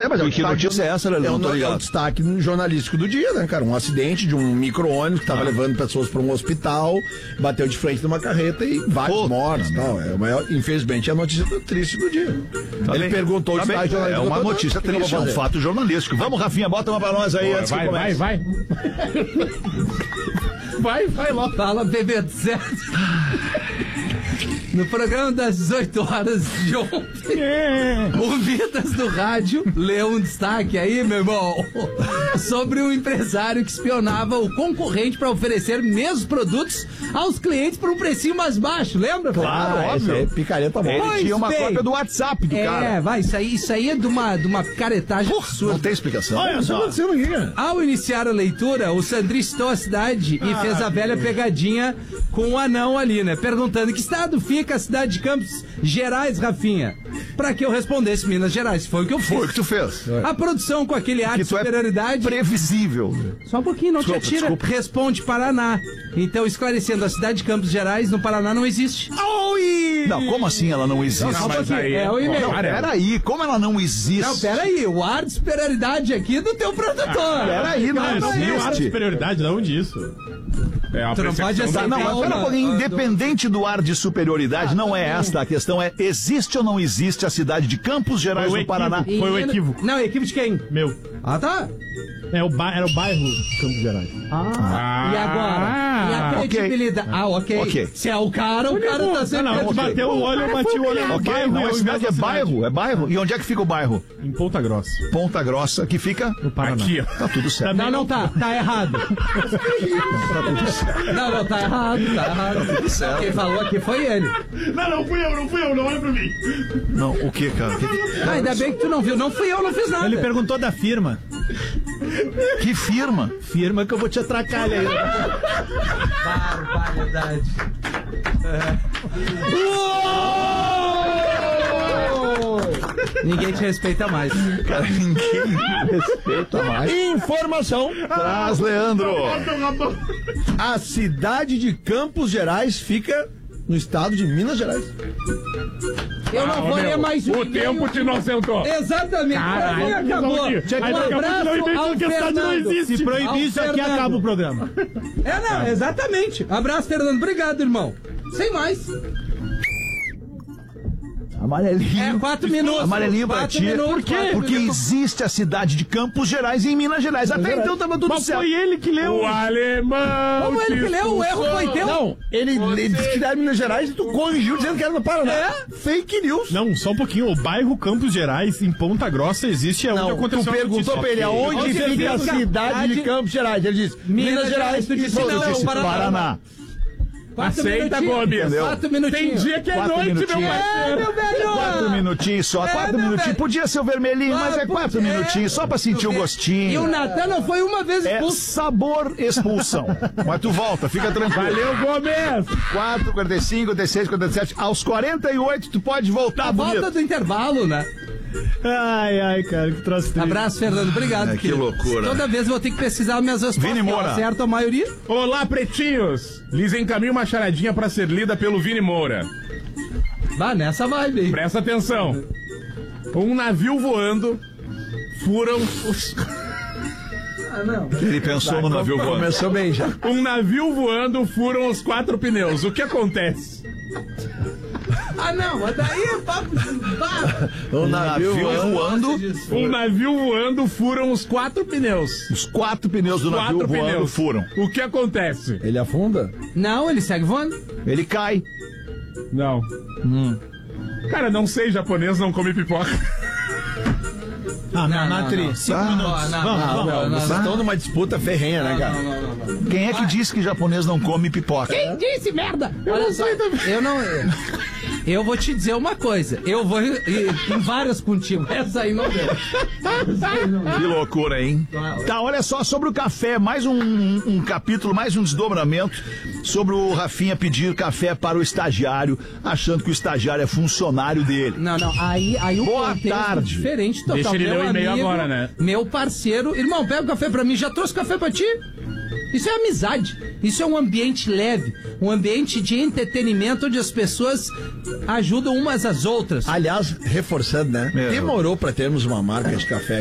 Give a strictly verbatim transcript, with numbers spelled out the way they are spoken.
mas e que notícia é essa, Lelê? É Não tô um, é um ligado. destaque jornalístico do dia, né, cara? Um acidente de um micro-ônibus que tava ah. levando pessoas para um hospital, bateu de frente numa carreta e vários Pô, mortos e tal. É, maior, infelizmente, é a notícia triste do dia. Tá Ele bem. perguntou tá o destaque jornalístico. É uma notícia triste, é um fato jornalístico. Vamos, Rafinha, bota uma pra nós aí. Pô, antes vai, que vai, vai. Vai, vai lá. Fala, bebê do certo. No programa das dezoito horas de ontem, o Vidas do Rádio leu um destaque aí, meu irmão, sobre um empresário que espionava o concorrente para oferecer mesmos produtos aos clientes por um precinho mais baixo, lembra? Claro, ah, óbvio. É picareta bom. Ele Pois tinha uma bem. cópia do WhatsApp do é, cara. É, vai, isso aí, isso aí é de uma, de uma caretagem absurda. Não tem explicação. Olha só. Ao iniciar a leitura, o Sandri citou a cidade e ah, fez a velha pegadinha com o anão ali, né? Perguntando que estado fica a cidade de Campos Gerais, Rafinha? Pra que eu respondesse Minas Gerais. Foi o que eu fiz. Foi o que tu fez. A produção com aquele ar de superioridade... É previsível. Só um pouquinho, não desculpa, te atira. Desculpa. Responde Paraná. Então, esclarecendo, a cidade de Campos Gerais, no Paraná, não existe. Oi! Não, como assim ela não existe? Não, só um pouquinho. aí, é o e-mail. Não, peraí, como ela não existe? Não, peraí, o ar de superioridade aqui é do teu produtor. Ah, peraí, não, Ah, não não tem ar de existe. superioridade, de onde isso? É a Tu não pode percepção aceitar da- Não, mas uma- pera um pouquinho, uma- independente do ar de superioridade, não é esta a questão, é existe ou não existe a cidade de Campos Gerais, Foi o no Paraná? equívoco. Foi o equívoco. Não, equívoco de quem? Meu. Ah, tá. É o ba... Era o bairro Campos Gerais. Ah, e agora? E a ok. credibilidade? Ah, ok. Ok. Se é o cara, o cara tá sempre... Não, não, tu bateu o olho, eu bati o olho no Ok, bairro. não, ao a invés cidade da é bairro, é bairro. E onde é que fica o bairro? Em Ponta Grossa. Ponta Grossa, que fica? No Paraná. Aqui, ó. Tá tudo certo. Não, não tá. Tá errado. Não, não, tá errado, tá errado. tudo certo. Quem falou aqui foi ele. Não, não fui eu, não fui eu, não olha pra mim. Não, o que, cara? Que, Ah, ainda bem que tu não viu. Não fui eu, não fiz nada. Ele perguntou da firma. que firma? Firma que eu vou te atracar ali. Barbaridade. Ninguém te respeita mais. Cara, ninguém respeita mais. Informação. Traz, Leandro. A cidade de Campos Gerais fica no estado de Minas Gerais. Eu não vou ler mais um. O tempo te inocentou. Exatamente. Pra mim acabou. Aí Um daqui a pouco não abraço inventa ao que a cidade não Fernando. existe. Se proibir isso aqui, Fernando. acaba o programa. É, não, exatamente. Abraço, Fernando. Obrigado, irmão. Sem mais. Amarelinho. É, quatro minutos. Amarelinho pra Quatro ti. minutos, Por quê? quatro Porque minutos. existe a cidade de Campos Gerais em Minas Gerais. Até então tava tudo Mas certo. foi ele que leu. O alemão. Como ele que leu? O erro foi teu. Não, ele, ele disse que era Minas Gerais e tu corrigiu dizendo que era no Paraná. É? Fake news. Não, só um pouquinho. O bairro Campos Gerais, em Ponta Grossa, existe. É onde Não, aconteceu tu a perguntou notícia. pra ele Ok. aonde Onde fica a fica a cidade de cidade- Campos Gerais. Ele disse Minas Minas Gerais. Gerais, tu disse e não, disse Paraná. Paraná. Quatro Aceita, minutinhos. Gomes. Entendeu? Quatro minutinhos. Tem dia que é Quatro noite, meu minutinhos. É, parceiro. meu velho. Quatro minutinhos só, É, quatro meu minutinhos. velho. Podia ser o vermelhinho, mas é quatro porque- minutinhos, só pra sentir o E gostinho. o Natan não foi uma vez É expulso. sabor expulsão. Mas tu volta, fica tranquilo. Valeu, Gomes. quatro, quarenta e cinco, quarenta e seis, quarenta e sete. Aos quarenta e oito, tu pode voltar, A volta bonito. do intervalo, né? Ai, ai, cara, que troço triste. Abraço, Fernando. Obrigado, É, que querido. loucura. Toda vez eu vou ter que pesquisar minhas respostas. Vini Moura. Eu acerto a maioria. Olá, pretinhos. Lhes encaminho uma charadinha pra ser lida pelo Vini Moura. Vá, nessa vibe aí. Presta atenção. Um navio voando furam os... Ah, não. Ele pensou no navio voando. Começou bem já. Um navio voando furam os quatro pneus. O que acontece? Ah, não. Mas daí é papo de... Pá. O navio voando. Um navio voando furam os quatro pneus. Os quatro pneus do navio Quatro voando pneus. furam. O que acontece? Ele afunda? Não, ele segue voando. Ele cai. Não. Cara, não sei, japonês não come pipoca. Ah, Não, não, não, Natri, não. cinco Ah, minutos. não, vamos, não, vamos. não, não. Vocês estão numa disputa ferrenha, né, cara? Quem é que disse que japonês não come pipoca? Quem disse merda? Olha só, eu não... Eu vou te dizer uma coisa. Eu vou ir em várias contigo. Essa aí não deu. Essa aí não deu. Que loucura, hein? Tá, olha só, sobre o café, mais um, um capítulo, mais um desdobramento sobre o Rafinha pedir café para o estagiário, achando que o estagiário é funcionário dele. Não, não, aí, aí o Boa contexto tarde. é diferente total. Deixa ele Meu ler o e-mail amigo, agora, né? Meu parceiro, irmão, pega o café pra mim, já trouxe café pra ti? Isso é amizade, isso é um ambiente leve, um ambiente de entretenimento onde as pessoas ajudam umas às outras. Aliás, reforçando, né? É. Demorou pra termos uma marca de café